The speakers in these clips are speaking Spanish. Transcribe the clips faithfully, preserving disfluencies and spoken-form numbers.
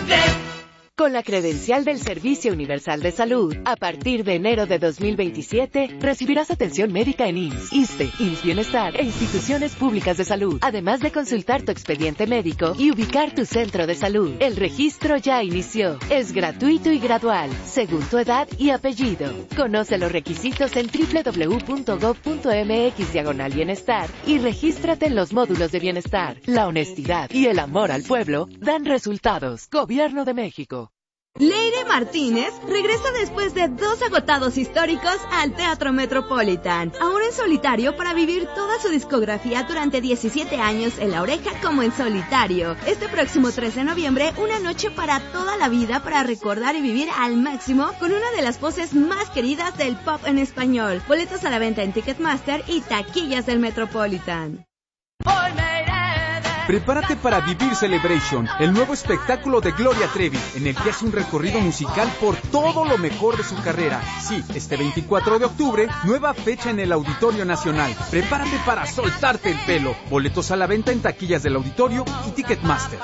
Con la credencial del Servicio Universal de Salud, a partir de enero de dos mil veintisiete, recibirás atención médica en I M S S, ISSSTE, I M S S Bienestar e instituciones públicas de salud, además de consultar tu expediente médico y ubicar tu centro de salud. El registro ya inició. Es gratuito y gradual, según tu edad y apellido. Conoce los requisitos en doble u doble u doble u punto gob punto eme equis diagonal bienestar y regístrate en los módulos de bienestar. La honestidad y el amor al pueblo dan resultados. Gobierno de México. Leire Martínez regresa después de dos agotados históricos al Teatro Metropolitan, ahora en solitario para vivir toda su discografía durante diecisiete años en La Oreja como en solitario. Este próximo tres de noviembre, una noche para toda la vida para recordar y vivir al máximo con una de las voces más queridas del pop en español. Boletos a la venta en Ticketmaster y taquillas del Metropolitan. Prepárate para Vivir Celebration, el nuevo espectáculo de Gloria Trevi, en el que hace un recorrido musical por todo lo mejor de su carrera. Sí, este veinticuatro de octubre, nueva fecha en el Auditorio Nacional. Prepárate para soltarte el pelo. Boletos a la venta en taquillas del auditorio y Ticketmaster.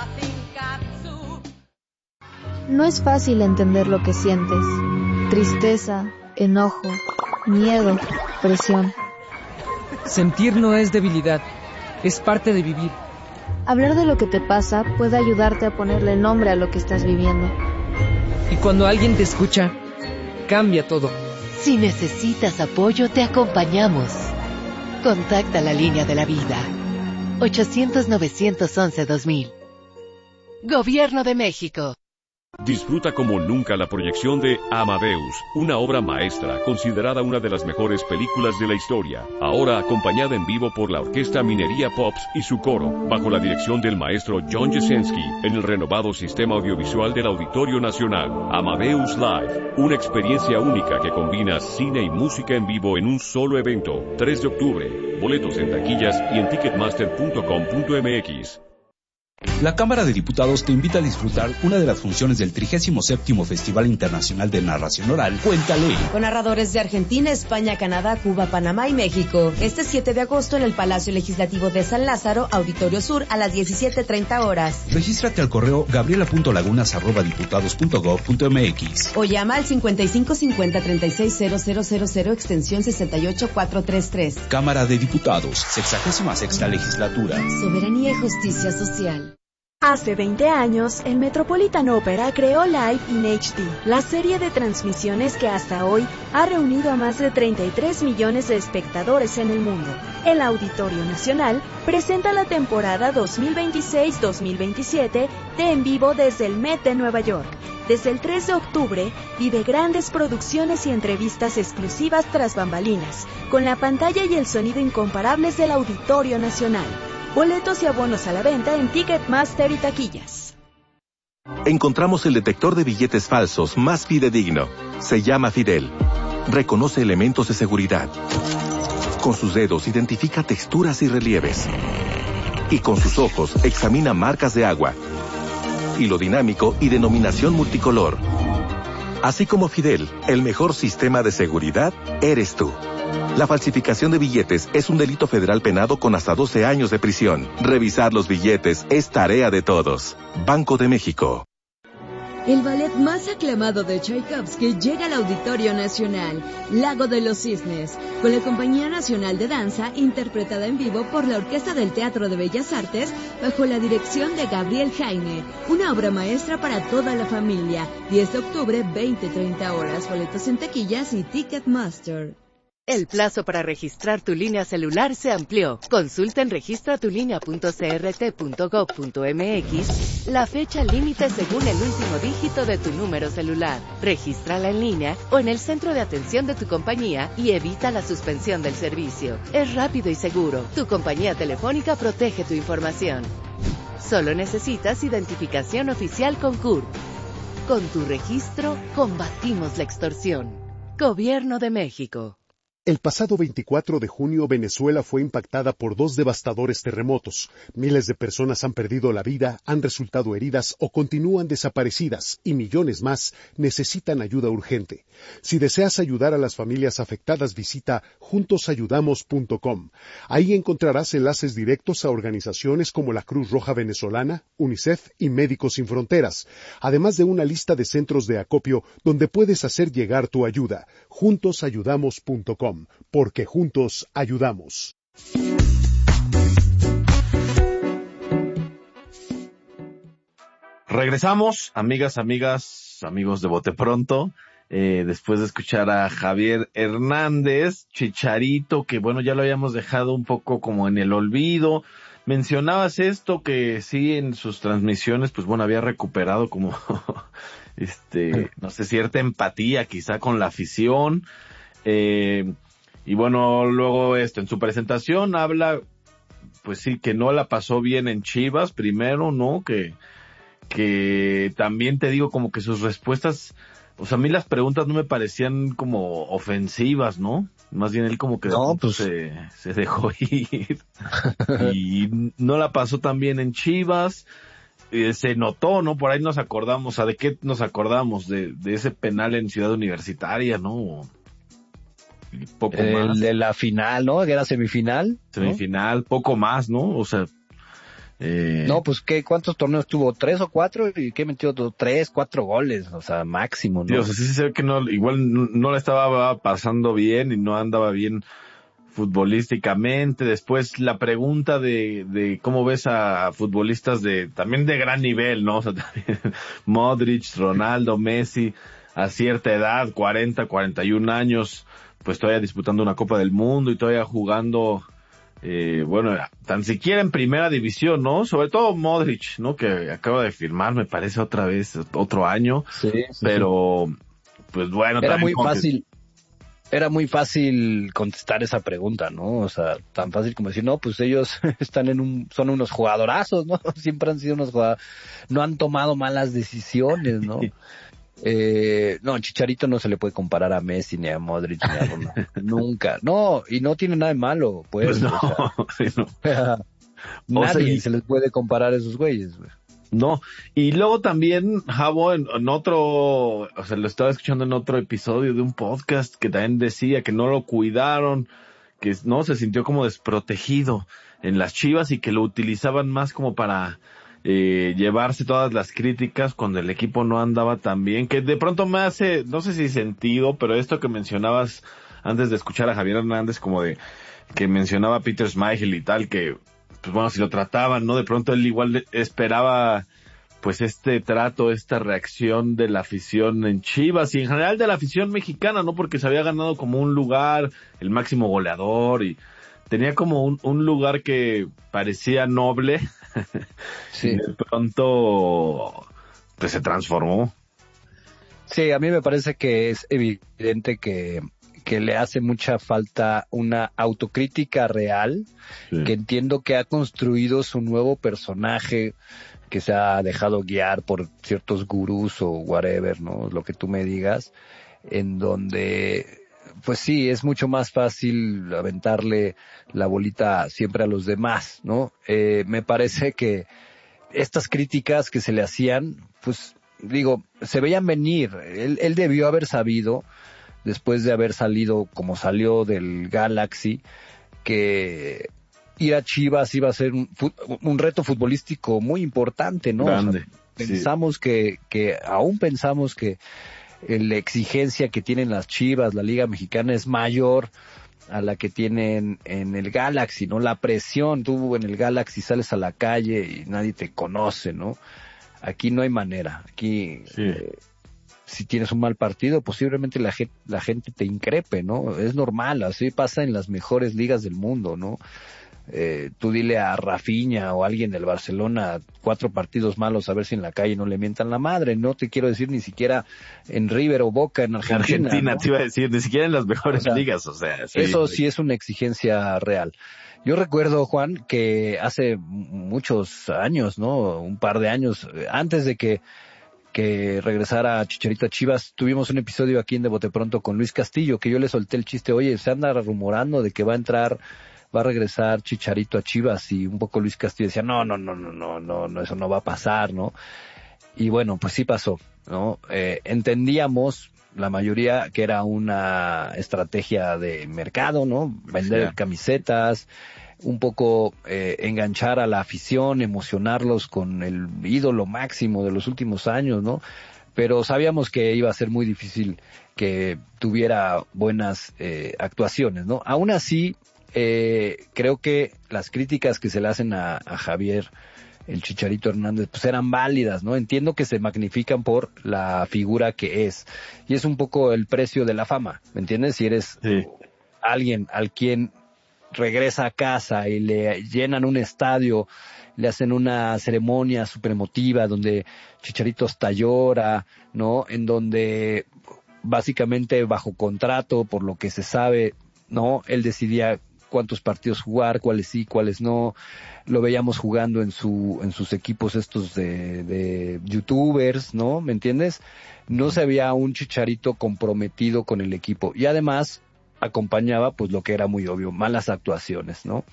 No es fácil entender lo que sientes. Tristeza, enojo, miedo, presión. Sentir no es debilidad, es parte de vivir. Hablar de lo que te pasa puede ayudarte a ponerle nombre a lo que estás viviendo. Y cuando alguien te escucha, cambia todo. Si necesitas apoyo, te acompañamos. Contacta la línea de la vida. ochocientos, novecientos once, dos mil. Gobierno de México. Disfruta como nunca la proyección de Amadeus, una obra maestra considerada una de las mejores películas de la historia, ahora acompañada en vivo por la Orquesta Minería Pops y su coro, bajo la dirección del maestro John Jasenski, en el renovado sistema audiovisual del Auditorio Nacional. Amadeus Live, una experiencia única que combina cine y música en vivo en un solo evento. tres de octubre, boletos en taquillas y en ticketmaster punto com punto eme equis. La Cámara de Diputados te invita a disfrutar una de las funciones del trigésimo séptimo Festival Internacional de Narración Oral, Cuéntale. Con narradores de Argentina, España, Canadá, Cuba, Panamá y México. Este siete de agosto en el Palacio Legislativo de San Lázaro, Auditorio Sur, a las diecisiete treinta horas. Regístrate al correo gabriela punto lagunas arroba diputados punto gob punto eme equis. O llama al cincuenta y cinco cincuenta treinta y seis cero cero cero cero extensión sesenta y ocho cuatrocientos treinta y tres. Cámara de Diputados, sexagésima sexta Legislatura. Soberanía y justicia social. Hace veinte años, el Metropolitan Opera creó Live in H D, la serie de transmisiones que hasta hoy ha reunido a más de treinta y tres millones de espectadores en el mundo. El Auditorio Nacional presenta la temporada dos mil veintiséis dos mil veintisiete de En Vivo desde el Met de Nueva York. Desde el tres de octubre, vive grandes producciones y entrevistas exclusivas tras bambalinas, con la pantalla y el sonido incomparables del Auditorio Nacional. Boletos y abonos a la venta en Ticketmaster y taquillas. Encontramos el detector de billetes falsos más fidedigno. Se llama Fidel. Reconoce elementos de seguridad. Con sus dedos identifica texturas y relieves. Y con sus ojos examina marcas de agua, hilo dinámico y denominación multicolor. Así como Fidel, el mejor sistema de seguridad eres tú. La falsificación de billetes es un delito federal penado con hasta doce años de prisión. Revisar los billetes es tarea de todos. Banco de México. El ballet más aclamado de Tchaikovsky llega al Auditorio Nacional, Lago de los Cisnes, con la Compañía Nacional de Danza, interpretada en vivo por la Orquesta del Teatro de Bellas Artes, bajo la dirección de Gabriel Jaime. Una obra maestra para toda la familia. diez de octubre, veinte treinta horas. Boletos en taquillas y Ticketmaster. El plazo para registrar tu línea celular se amplió. Consulta en registra tu línea punto c r t punto gob punto eme equis la fecha límite según el último dígito de tu número celular. Regístrala en línea o en el centro de atención de tu compañía y evita la suspensión del servicio. Es rápido y seguro. Tu compañía telefónica protege tu información. Solo necesitas identificación oficial con C U R P. Con tu registro, combatimos la extorsión. Gobierno de México. El pasado veinticuatro de junio, Venezuela fue impactada por dos devastadores terremotos. Miles de personas han perdido la vida, han resultado heridas o continúan desaparecidas, y millones más necesitan ayuda urgente. Si deseas ayudar a las familias afectadas, visita juntos ayudamos punto com. Ahí encontrarás enlaces directos a organizaciones como la Cruz Roja Venezolana, UNICEF y Médicos Sin Fronteras, además de una lista de centros de acopio donde puedes hacer llegar tu ayuda. juntos ayudamos punto com. Porque juntos ayudamos. Regresamos, amigas, amigas, amigos de Bote Pronto, eh, después de escuchar a Javier Hernández, Chicharito, que bueno, ya lo habíamos dejado un poco como en el olvido. Mencionabas esto, que sí, en sus transmisiones, pues bueno, había recuperado como, este, no sé, cierta empatía quizá con la afición. Eh, y bueno, luego esto, en su presentación habla, pues sí, que no la pasó bien en Chivas, primero, ¿no? Que, que también te digo como que sus respuestas, o sea, a mí las preguntas no me parecían como ofensivas, ¿no? Más bien él como que no, pues... se, se dejó ir y no la pasó tan bien en Chivas. Eh, se notó, ¿no? Por ahí nos acordamos, o sea, ¿de qué nos acordamos? De, de ese penal en Ciudad Universitaria, ¿no? Poco el más. De la final, ¿no? Que era semifinal. Semifinal, ¿no? Poco más, ¿no? O sea... Eh... No, pues, ¿qué? ¿Cuántos torneos tuvo? ¿Tres o cuatro? ¿Y qué metió? Tres, cuatro goles, o sea, máximo, ¿no? Sí, o sea, sí se ve que no, igual no, no la estaba pasando bien y no andaba bien futbolísticamente. Después la pregunta de, de cómo ves a futbolistas de, también de gran nivel, ¿no? O sea, también Modric, Ronaldo, Messi, a cierta edad, cuarenta, cuarenta y un años, pues todavía disputando una Copa del Mundo y todavía jugando, eh, bueno, tan siquiera en primera división, ¿no? Sobre todo Modric, ¿no? Que acaba de firmar, me parece, otra vez, otro año. Sí, sí, pero, sí. Pues bueno. Era muy fácil, que... era muy fácil contestar esa pregunta, ¿no? O sea, tan fácil como decir, no, pues ellos están en un, son unos jugadorazos, ¿no? Siempre han sido unos jugadores, no han tomado malas decisiones, ¿no? Eh, no, Chicharito no se le puede comparar a Messi ni a Modric ni a Ronaldo. Nunca. No, y no tiene nada de malo, pues. Pues no, o sea, sí, no. Nadie o sea, y... se les puede comparar a esos güeyes, güey. No, y luego también, Javo, en, en otro, o sea, lo estaba escuchando en otro episodio de un podcast que también decía que no lo cuidaron, que no, se sintió como desprotegido en las Chivas y que lo utilizaban más como para... Eh, llevarse todas las críticas cuando el equipo no andaba tan bien, que de pronto me hace, no sé si sentido, pero esto que mencionabas antes de escuchar a Javier Hernández, como de que mencionaba a Peter Schmeichel y tal, que pues bueno, si lo trataban, ¿no? De pronto él igual esperaba pues este trato, esta reacción de la afición en Chivas y en general de la afición mexicana, ¿no? Porque se había ganado como un lugar, el máximo goleador y tenía como un, un lugar que parecía noble. Sí. Y de pronto pues se transformó. Sí, a mí me parece que es evidente que, que le hace mucha falta una autocrítica real, sí. Que entiendo que ha construido su nuevo personaje, que se ha dejado guiar por ciertos gurús o whatever, ¿no? Lo que tú me digas, en donde... Pues sí, es mucho más fácil aventarle la bolita siempre a los demás, ¿no? Eh, me parece que estas críticas que se le hacían, pues, digo, se veían venir. Él, él debió haber sabido, después de haber salido como salió del Galaxy, que ir a Chivas iba a ser un, un reto futbolístico muy importante, ¿no? Grande. O sea, pensamos sí. que, que, aún pensamos que la exigencia que tienen las Chivas, la Liga Mexicana, es mayor a la que tienen en el Galaxy, ¿no? La presión, tú en el Galaxy sales a la calle y nadie te conoce, ¿no? Aquí no hay manera. Aquí, sí. eh, si tienes un mal partido, posiblemente la gente, la gente te increpe, ¿no? Es normal, así pasa en las mejores ligas del mundo, ¿no? Eh, tú dile a Rafinha o a alguien del Barcelona cuatro partidos malos a ver si en la calle no le mientan la madre. No te quiero decir ni siquiera en River o Boca en Argentina. Argentina, ¿no? Te iba a decir, ni siquiera en las mejores o sea, ligas, o sea. Sí, eso sí. sí es una exigencia real. Yo recuerdo, Juan, que hace muchos años, ¿no? Un par de años, antes de que que regresara Chicharito a Chivas. Tuvimos un episodio aquí en De Bote Pronto con Luis Castillo, que yo le solté el chiste, oye, se anda rumorando de que va a entrar, va a regresar Chicharito a Chivas, y un poco Luis Castillo decía, no, no, no, no, no, no, no, eso no va a pasar, ¿no? Y bueno, pues sí pasó, ¿no? Eh, entendíamos la mayoría que era una estrategia de mercado, ¿no? Vender sí. camisetas, un poco eh, enganchar a la afición, emocionarlos con el ídolo máximo de los últimos años, ¿no? Pero sabíamos que iba a ser muy difícil que tuviera buenas eh, actuaciones, ¿no? Aún así, eh, creo que las críticas que se le hacen a, a Javier, el Chicharito Hernández, pues eran válidas, ¿no? Entiendo que se magnifican por la figura que es. Y es un poco el precio de la fama, ¿me entiendes? Si eres sí. alguien al quien regresa a casa y le llenan un estadio, le hacen una ceremonia súper emotiva donde Chicharito hasta llora, ¿no? En donde básicamente bajo contrato, por lo que se sabe, ¿no? Él decidía cuántos partidos jugar, cuáles sí, cuáles no. Lo veíamos jugando en su en sus equipos estos de, de youtubers, ¿no? ¿Me entiendes? No se veía un Chicharito comprometido con el equipo. Y además acompañaba, pues lo que era muy obvio, malas actuaciones, ¿no?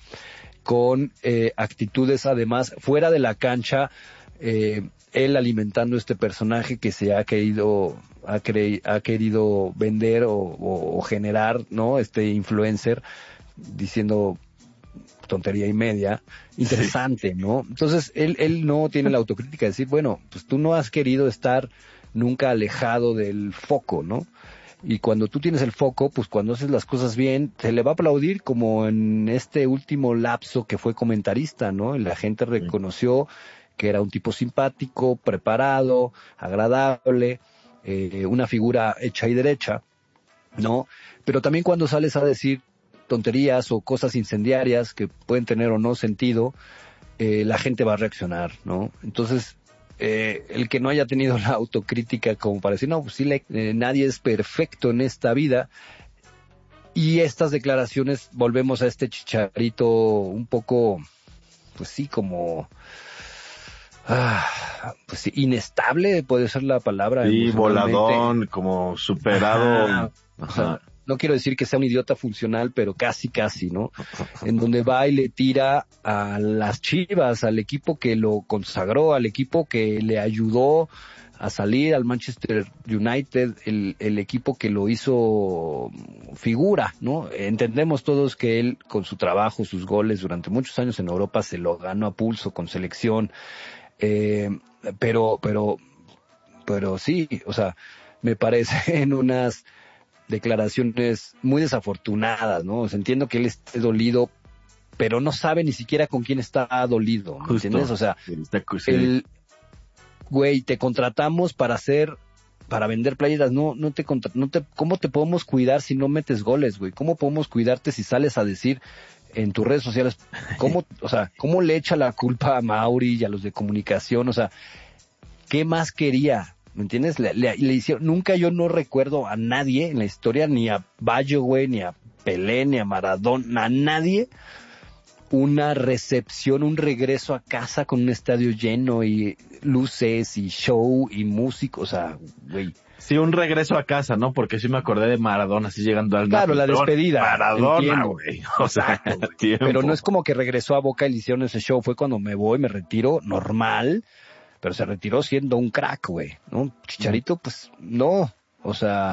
Con eh, actitudes, además, fuera de la cancha, eh, él alimentando este personaje que se ha querido, ha, cre- ha querido vender o, o, o generar, ¿no? Este influencer, diciendo tontería y media, interesante, sí. ¿no? Entonces, él, él no tiene la autocrítica de decir, bueno, pues tú no has querido estar nunca alejado del foco, ¿no? Y cuando tú tienes el foco, pues cuando haces las cosas bien, se le va a aplaudir, como en este último lapso que fue comentarista, ¿no? La gente reconoció que era un tipo simpático, preparado, agradable, eh, una figura hecha y derecha, ¿no? Pero también cuando sales a decir tonterías o cosas incendiarias que pueden tener o no sentido, eh, la gente va a reaccionar, ¿no? Entonces, Eh, el que no haya tenido la autocrítica como para decir, no, pues sí, le, eh, nadie es perfecto en esta vida. Y estas declaraciones, volvemos a este Chicharito un poco, pues sí, como, ah, pues sí, inestable, puede ser la palabra. Sí, voladón, como superado. Ajá, o sea, no quiero decir que sea un idiota funcional, pero casi, casi, ¿no? En donde va y le tira a las Chivas, al equipo que lo consagró, al equipo que le ayudó a salir, al Manchester United, el, el equipo que lo hizo figura, ¿no? Entendemos todos que él, con su trabajo, sus goles, durante muchos años en Europa, se lo ganó a pulso con selección, eh, pero, pero, pero sí, o sea, me parecen unas declaraciones muy desafortunadas, ¿no? O sea, entiendo que él esté dolido, pero no sabe ni siquiera con quién está dolido, ¿me entiendes? O sea, el güey, te contratamos para hacer, para vender playeras, no, no te contra, no te, ¿cómo te podemos cuidar si no metes goles, güey? ¿Cómo podemos cuidarte si sales a decir en tus redes sociales, cómo, o sea, cómo le echa la culpa a Mauri y a los de comunicación? O sea, ¿qué más quería? ¿Me entiendes? Le, le, le hicieron, nunca yo no recuerdo a nadie en la historia, ni a Baggio, güey, ni a Pelé, ni a Maradona, a nadie, una recepción, un regreso a casa con un estadio lleno y luces y show y música, o sea, güey. Sí, un regreso a casa, ¿no? Porque sí me acordé de Maradona así llegando al... Claro, la despedida. Maradona, güey. O sea, pero no es como que regresó a Boca y le hicieron ese show, fue cuando me voy, me retiro, normal. Pero se retiró siendo un crack, güey, ¿no? Chicharito, pues, no. O sea,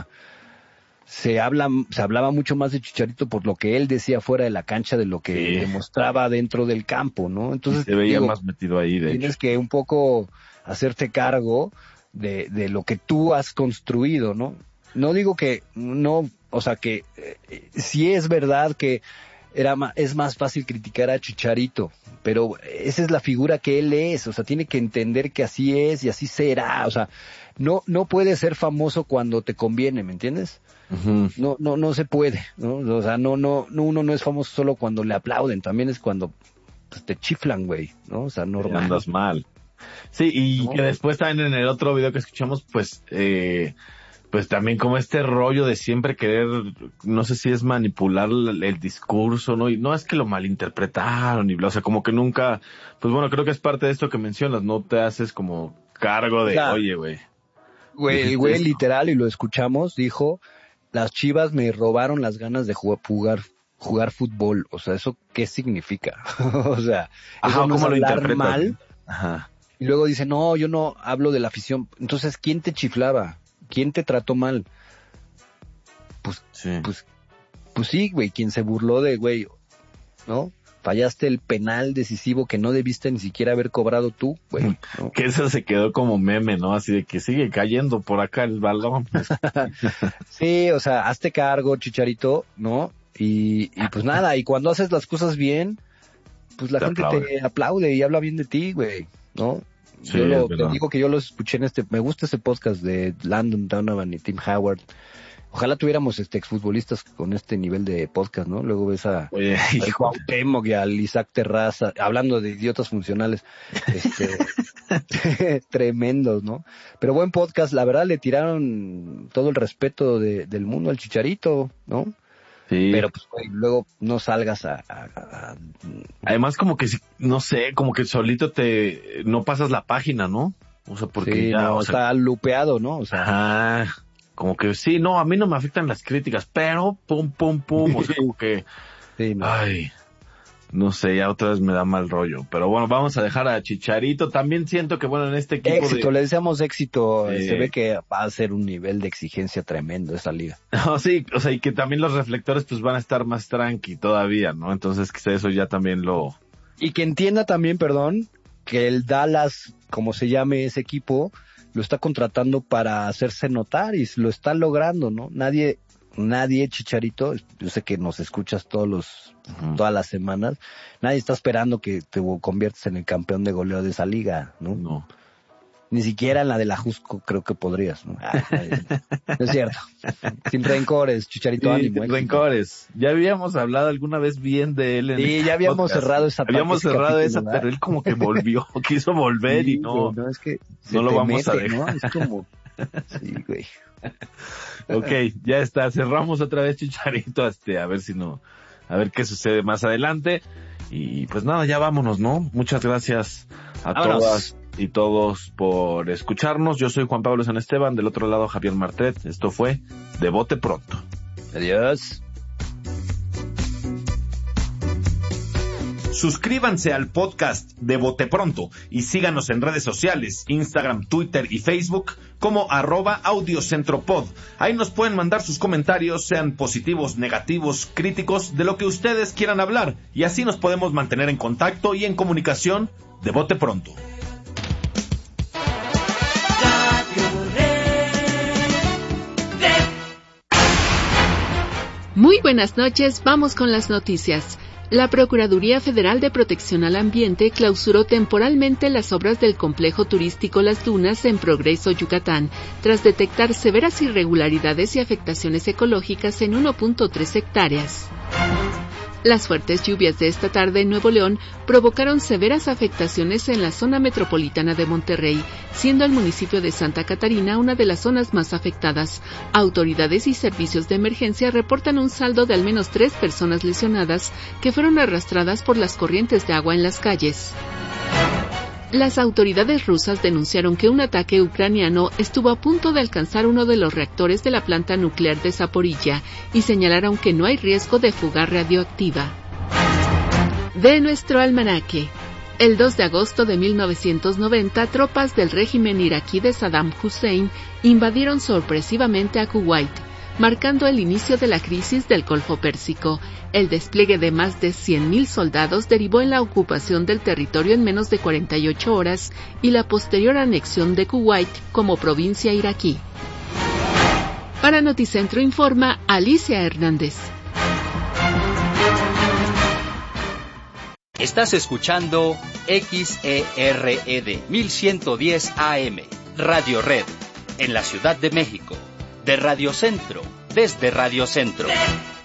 se habla, se hablaba mucho más de Chicharito por lo que él decía fuera de la cancha de lo que sí. demostraba dentro del campo, ¿no? Entonces, y se veía digo, más metido ahí, de tienes hecho. que un poco hacerte cargo de, de lo que tú has construido, ¿no? No digo que, no, o sea, que eh, sí es verdad que era ma- es más fácil criticar a Chicharito, pero esa es la figura que él es, o sea, tiene que entender que así es y así será, o sea, no no puede ser famoso cuando te conviene, ¿me entiendes? Uh-huh. No no no se puede, ¿no? O sea, no no no uno no es famoso solo cuando le aplauden, también es cuando pues, te chiflan, güey, ¿no? O sea, normal. Andas mal. Sí, y no, que después también en el otro video que escuchamos, pues eh pues también como este rollo de siempre querer, no sé si es manipular el, el discurso, ¿no? Y no es que lo malinterpretaron y bla, o sea, como que nunca, pues bueno, creo que es parte de esto que mencionas, no te haces como cargo de, claro. Oye, güey. Güey, el güey literal, y lo escuchamos, dijo, las Chivas me robaron las ganas de jugar, jugar, jugar fútbol. O sea, ¿eso qué significa? O sea, Ajá, eso no ¿cómo es lo hablar interpretas? mal. Ajá. Y luego dice, no, yo no hablo de la afición. Entonces, ¿quién te chiflaba? ¿Quién te trató mal? Pues, sí. pues, pues sí, güey, quien se burló de, güey, ¿no? Fallaste el penal decisivo que no debiste ni siquiera haber cobrado tú, güey, ¿no? Que eso se quedó como meme, ¿no? Así de que sigue cayendo por acá el balón. Sí, o sea, hazte cargo, Chicharito, ¿no? Y, y pues nada, y cuando haces las cosas bien, pues la Te gente aplaude. te aplaude y habla bien de ti, güey, ¿no? Sí, Yo lo, es verdad. te digo que yo los escuché en este, me gusta ese podcast de Landon Donovan y Tim Howard. Ojalá tuviéramos este exfutbolistas con este nivel de podcast, ¿no? Luego ves a Oye, al hijo. Cuauhtémoc y al Isaac Terraza, hablando de idiotas funcionales, este, tremendos, ¿no? Pero buen podcast, la verdad le tiraron todo el respeto de, del mundo al Chicharito, ¿no? Sí. Pero pues güey, luego no salgas a, a, a- Además, como que, si- no sé, como que solito te, no pasas la página, ¿no? O sea, porque sí, ya, no, o sea, está lupeado, ¿no? O sea, ajá, como que sí, no, a mí no me afectan las críticas, pero pum, pum, pum, o sea, como que, sí, no. ay, no sé, ya otra vez me da mal rollo. Pero bueno, vamos a dejar a Chicharito. También siento que, bueno, en este equipo éxito, de... le deseamos éxito, Sí. se ve que va a ser un nivel de exigencia tremendo esa liga. No, sí, o sea, y que también los reflectores pues van a estar más tranqui todavía, ¿no? Entonces, quizá eso ya también lo... Y que entienda también, perdón, que el Dallas, como se llame ese equipo, lo está contratando para hacerse notar y lo está logrando, ¿no? Nadie, nadie, Chicharito, yo sé que nos escuchas todos los, Ujú. todas las semanas, nadie está esperando que te conviertas en el campeón de goleo de esa liga, ¿no? No. Ni siquiera en la de la Jusco creo que podrías, ¿no? Ah, no es cierto. Sin rencores, Chicharito, Sí, ánimo. éxito. rencores. Ya habíamos hablado alguna vez bien de él en Sí, este ya habíamos podcast. cerrado esa Habíamos ese cerrado capítulo, esa, ¿verdad? pero él como que volvió, quiso volver Sí, y no. güey, no, es que se no lo te vamos a mete, dejar. ¿no? Es como, sí, güey. Ok, ya está, cerramos otra vez Chicharito, este, a ver si no, a ver qué sucede más adelante. Y pues nada, ya vámonos, ¿no? Muchas gracias a Vámonos. todas y todos por escucharnos. Yo soy Juan Pablo San Esteban, del otro lado Javier Martet. Esto fue De Bote Pronto. Adiós. Suscríbanse al podcast de Bote Pronto y síganos en redes sociales, Instagram, Twitter y Facebook como arroba audiocentropod. Ahí nos pueden mandar sus comentarios, sean positivos, negativos, críticos, de lo que ustedes quieran hablar, y así nos podemos mantener en contacto y en comunicación de Bote Pronto. Muy buenas noches, vamos con las noticias. La Procuraduría Federal de Protección al Ambiente clausuró temporalmente las obras del complejo turístico Las Dunas en Progreso, Yucatán, tras detectar severas irregularidades y afectaciones ecológicas en uno punto tres hectáreas. Las fuertes lluvias de esta tarde en Nuevo León provocaron severas afectaciones en la zona metropolitana de Monterrey, siendo el municipio de Santa Catarina una de las zonas más afectadas. Autoridades y servicios de emergencia reportan un saldo de al menos tres personas lesionadas que fueron arrastradas por las corrientes de agua en las calles. Las autoridades rusas denunciaron que un ataque ucraniano estuvo a punto de alcanzar uno de los reactores de la planta nuclear de Zaporilla y señalaron que no hay riesgo de fuga radioactiva. De nuestro almanaque. El dos de agosto de mil novecientos noventa, tropas del régimen iraquí de Saddam Hussein invadieron sorpresivamente a Kuwait, marcando el inicio de la crisis del Golfo Pérsico. El despliegue de más de cien mil soldados derivó en la ocupación del territorio en menos de cuarenta y ocho horas y la posterior anexión de Kuwait como provincia iraquí. Para Noticentro informa Alicia Hernández. Estás escuchando X E R E D mil ciento diez A M, Radio Red, en la Ciudad de México. De Radio Centro, desde Radio Centro.